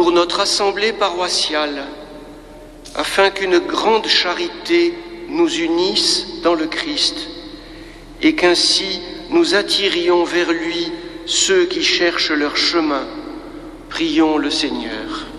pour notre assemblée paroissiale, afin qu'une grande charité nous unisse dans le Christ et qu'ainsi nous attirions vers lui ceux qui cherchent leur chemin. Prions le Seigneur.